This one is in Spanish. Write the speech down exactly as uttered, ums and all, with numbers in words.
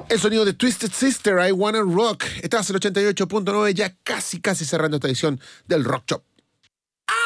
El sonido de Twisted Sister, I Wanna Rock. Estás en el ochenta y ocho punto nueve, ya casi, casi cerrando esta edición del Rock Shop.